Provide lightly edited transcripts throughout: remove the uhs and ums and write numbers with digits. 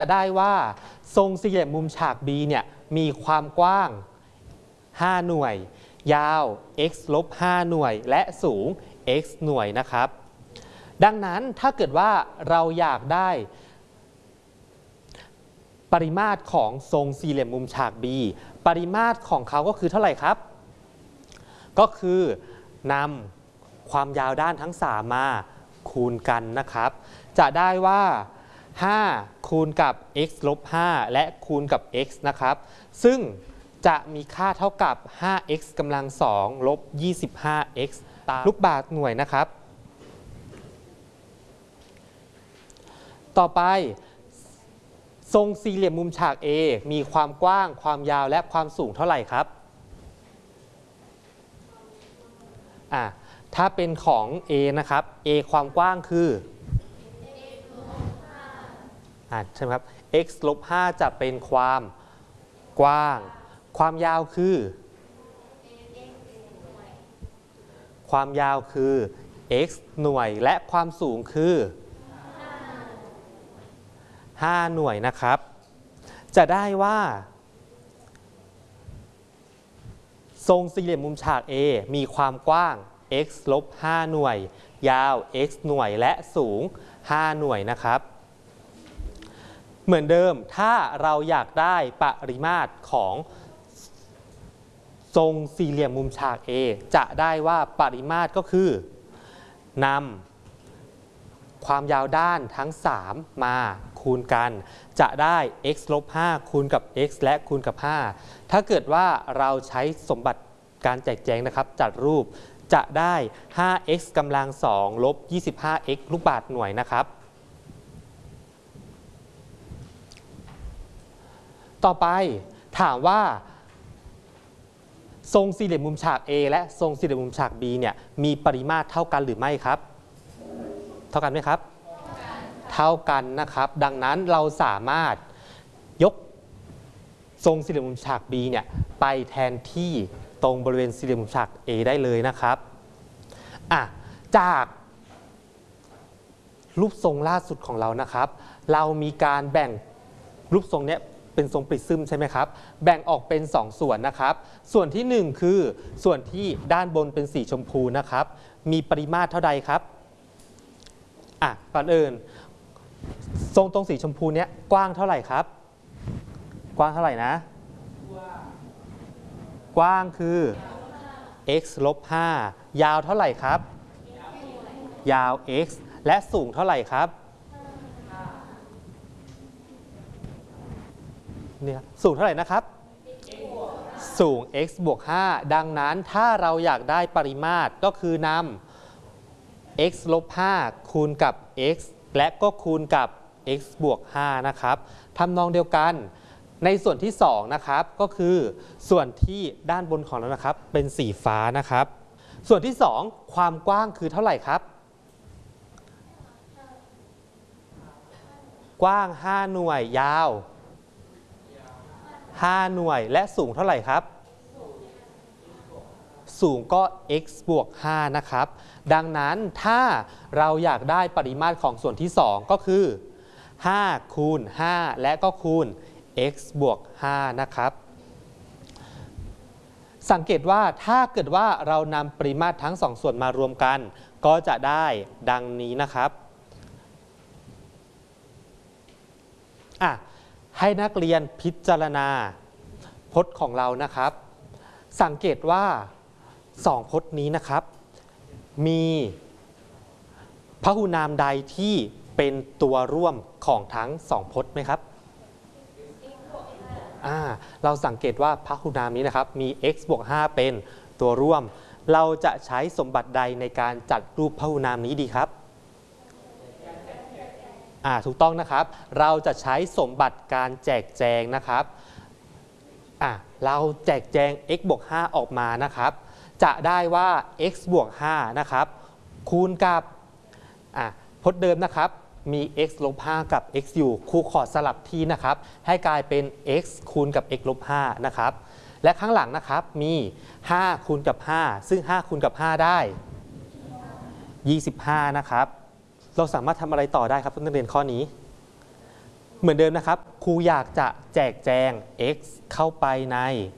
จะได้ว่าทรงสี่เหลี่ยมมุมฉาก B เนี่ยมีความกว้าง5หน่วยยาว x ลบ5หน่วยและสูง x หน่วยนะครับดังนั้นถ้าเกิดว่าเราอยากได้ปริมาตรของทรงสี่เหลี่ยมมุมฉาก B ปริมาตรของเขาก็คือเท่าไหร่ครับก็คือนำความยาวด้านทั้ง3มาคูณกันนะครับจะได้ว่า5คูณกับ x ลบ5และคูณกับ x นะครับซึ่งจะมีค่าเท่ากับ 5x กำลัง2ลบ 25x ตามลูกบาศก์หน่วยนะครับต่อไปทรงสี่เหลี่ยมมุมฉาก A มีความกว้างความยาวและความสูงเท่าไหร่ครับถ้าเป็นของ A นะครับ A ความกว้างคือใช่ไหมครับ x ลบ5จะเป็นความกว้างความยาวคือx หน่วยและความสูงคือ5หน่วยนะครับจะได้ว่าทรงสี่เหลี่ยมมุมฉาก A มีความกว้าง x ลบ5หน่วยยาว x หน่วยและสูง5หน่วยนะครับเหมือนเดิมถ้าเราอยากได้ปริมาตรของทรงสี่เหลี่ยมมุมฉาก A จะได้ว่าปริมาตรก็คือนำความยาวด้านทั้ง3มาคูณกันจะได้ x ลบ5คูณกับ x และคูณกับ5ถ้าเกิดว่าเราใช้สมบัติการแจกแจงนะครับจัดรูปจะได้ 5x กำลัง2ลบ 25x ลูกบาศก์หน่วยนะครับต่อไปถามว่าทรงสี่เหลี่ยมมุมฉาก A และทรงสี่เหลี่ยมมุมฉาก B เนี่ยมีปริมาตรเท่ากันหรือไม่ครับเท่ากันไหมครับเท่ากันนะครับดังนั้นเราสามารถยกทรงสี่เหลี่ยมมุมฉาก B เนี่ยไปแทนที่ตรงบริเวณสี่เหลี่ยมมุมฉาก A ได้เลยนะครับจากรูปทรงล่าสุดของเรานะครับเรามีการแบ่งรูปทรงเนี้ยเป็นทรงปริซึมใช่ไหมครับแบ่งออกเป็น2ส่วนนะครับส่วนที่1คือส่วนที่ด้านบนเป็นสีชมพูนะครับมีปริมาตรเท่าใดครับก่อนอื่นทรงตรงสีชมพูเนี้ยกว้างเท่าไหร่ครับกว้างเท่าไหร่นะกว้างคือ x ลบ5ยาวเท่าไหร่ครับยาว x และสูงเท่าไหร่ครับเนี่ยสูงเท่าไหร่นะครับสูง x บวก5ดังนั้นถ้าเราอยากได้ปริมาตรก็คือนำ x ลบ5คูณกับ x และก็คูณกับ x บวก5นะครับทำนองเดียวกันในส่วนที่2นะครับก็คือส่วนที่ด้านบนของเรานะครับเป็นสีฟ้านะครับส่วนที่2ความกว้างคือเท่าไหร่ครับกว้าง5หน่วยยาว5หน่วยและสูงเท่าไหร่ครับสูงก็ x บวก5นะครับดังนั้นถ้าเราอยากได้ปริมาตรของส่วนที่2ก็คือ5คูณ5และก็คูณ x บวก5นะครับสังเกตว่าถ้าเกิดว่าเรานำปริมาตรทั้ง2ส่วนมารวมกันก็จะได้ดังนี้นะครับให้นักเรียนพิจารณาพจน์ของเรานะครับสังเกตว่า2พจน์นี้นะครับมีพหุนามใดที่เป็นตัวร่วมของทั้ง2พจน์ไหมครับเราสังเกตว่าพหุนามนี้นะครับมี x บวก5เป็นตัวร่วมเราจะใช้สมบัติใดในการจัดรูปพหุนามนี้ดีครับถูกต้องนะครับเราจะใช้สมบัติการแจกแจงนะครับเราแจกแจง x บวก5ออกมานะครับจะได้ว่า x บวก5นะครับคูณกับพจน์เดิมนะครับมี x ลบ5กับ x อยู่ครูขอสลับที่นะครับให้กลายเป็น x คูณกับ x ลบ5นะครับและข้างหลังนะครับมี5คูณกับ5ซึ่ง5คูณกับ5ได้25นะครับเราสามารถทำอะไรต่อได้ครับนักเรียนข้อนี้เหมือนเดิมนะครับครูอยากจะแจกแจง x เข้าไปใน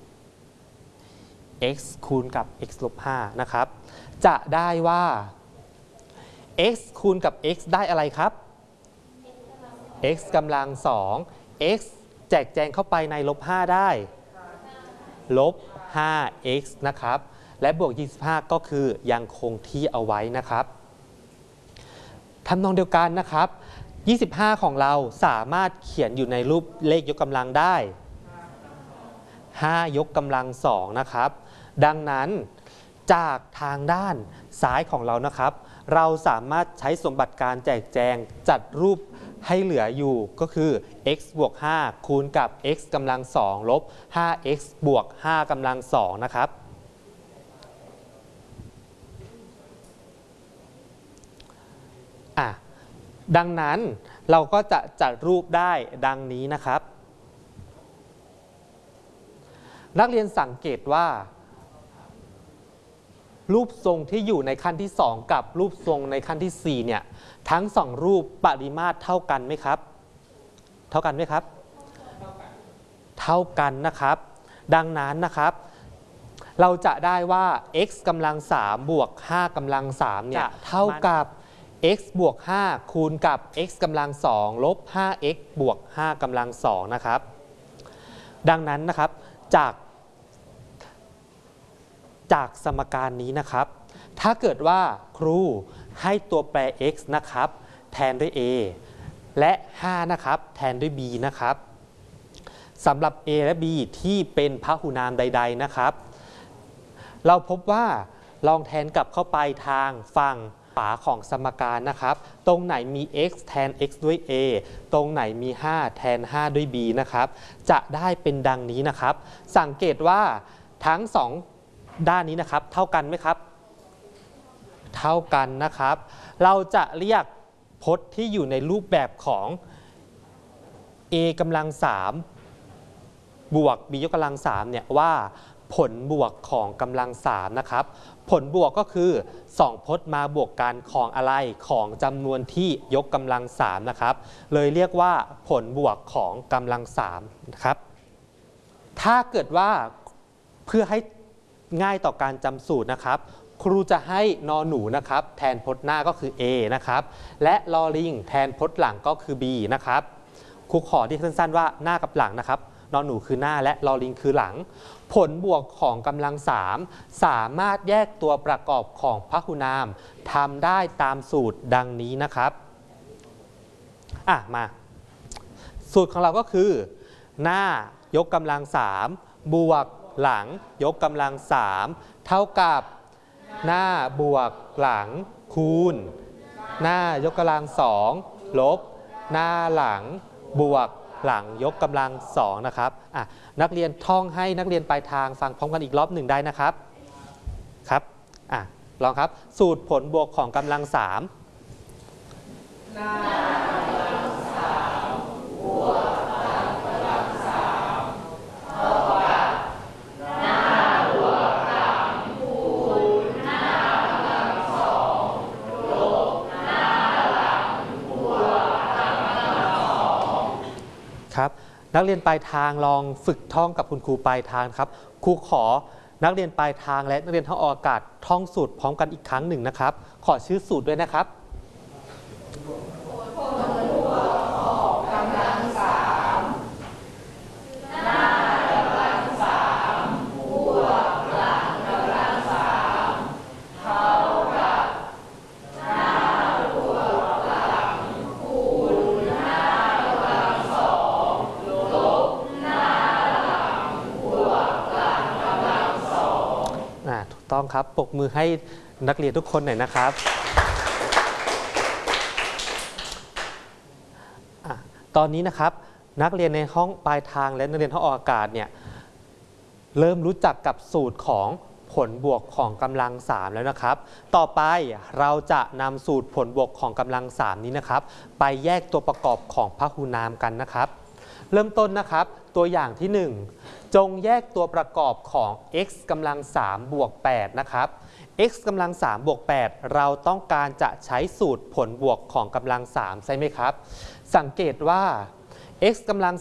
x คูณกับ x ลบ5นะครับจะได้ว่า x คูณกับ x ได้อะไรครับ x กำลัง2 x แจกแจงเข้าไปในลบ5ได้ลบ 5x นะครับและบวก25ก็คือยังคงที่เอาไว้นะครับทำนองเดียวกันนะครับ25ของเราสามารถเขียนอยู่ในรูปเลขยกกำลังได้5ยกกำลัง2นะครับดังนั้นจากทางด้านซ้ายของเรานะครับเราสามารถใช้สมบัติการแจกแจงจัดรูปให้เหลืออยู่ก็คือ x บวก5คูณกับ x กำลัง2ลบ 5x บวก5กำลัง2นะครับดังนั้นเราก็จะจัดรูปได้ดังนี้นะครับนักเรียนสังเกตว่ารูปทรงที่อยู่ในขั้นที่2กับรูปทรงในขั้นที่4เนี่ยทั้ง2รูปปริมาตรเท่ากันไหมครับเท่ากันไหมครับเท่ากันนะครับดังนั้นนะครับเราจะได้ว่า x กำลัง3บวก5กำลัง3เนี่ยเท่ากับx บวก5คูณกับ x กำลัง2ลบ 5x บวก5กำลัง2นะครับดังนั้นนะครับจากสมการนี้นะครับถ้าเกิดว่าครูให้ตัวแปร x นะครับแทนด้วย a และ5นะครับแทนด้วย b นะครับสำหรับ a และ b ที่เป็นพหุนามใดๆนะครับเราพบว่าลองแทนกลับเข้าไปทางฝั่งขวาของสมการนะครับตรงไหนมี x แทน x ด้วย a ตรงไหนมี5แทน5ด้วย b นะครับจะได้เป็นดังนี้นะครับสังเกตว่าทั้ง2ด้านนี้นะครับเท่ากันไหมครับเท่ากันนะครับเราจะเรียกพจน์ที่อยู่ในรูปแบบของ a กำลัง3บวก b ยกกำลัง3เนี่ยว่าผลบวกของกำลัง3นะครับผลบวกก็คือ2พจน์มาบวกกันของอะไรของจำนวนที่ยกกำลัง3นะครับเลยเรียกว่าผลบวกของกำลัง3นะครับถ้าเกิดว่าเพื่อให้ง่ายต่อการจำสูตรนะครับครูจะให้นอหนูนะครับแทนพจน์หน้าก็คือ a นะครับและลอลิงแทนพจน์หลังก็คือ b นะครับครูขอที่สั้นๆว่าหน้ากับหลังนะครับนอหนูคือหน้าและลอลิงคือหลังผลบวกของกำลัง3สามารถแยกตัวประกอบของพหุนามทำได้ตามสูตรดังนี้นะครับมาสูตรของเราก็คือหน้ายกกำลัง3บวกหลังยกกำลัง3เท่ากับหน้าบวกหลังคูณหน้ายกกำลัง2ลบหน้าหลังบวกหลังยกกำลัง2นะครับนักเรียนท่องให้นักเรียนปลายทางฟังพร้อมกันอีกรอบหนึ่งได้นะครับครับลองครับสูตรผลบวกของกำลัง3หน้ากำลัง3บวกหลังกำลัง3เท่ากับหน้าบวกหลังคูณหน้ากำลัง2ลบหน้าหลังบวกหลังกำลัง2ครับนักเรียนปลายทางลองฝึกท่องกับคุณครูปลายทางครับครูขอนักเรียนปลายทางและนักเรียนท่องอากาศท่องสูตรพร้อมกันอีกครั้งหนึ่งนะครับขอชื่อสูตรด้วยนะครับผลบวกของกำลัง3หน้ากำลัง3บวกหลังกำลัง3เท่ากับหน้าบวกหลังคูณหน้ากำลัง2ลบหน้าหลังบวกหลังกำลัง2ถูกต้องครับปรบมือให้นักเรียนทุกคนหน่อยนะครับตอนนี้นะครับนักเรียนในห้องปลายทางและนักเรียนห้องออกอากาศเนี่ยเริ่มรู้จักกับสูตรของผลบวกของกำลัง3แล้วนะครับต่อไปเราจะนำสูตรผลบวกของกำลัง3นี้นะครับไปแยกตัวประกอบของพหุนามกันนะครับเริ่มต้นนะครับตัวอย่างที่1จงแยกตัวประกอบของ x กำลัง3บวก8นะครับ x กำลัง3บวก8เราต้องการจะใช้สูตรผลบวกของกำลัง3ใช่ไหมครับสังเกตว่า x กำลัง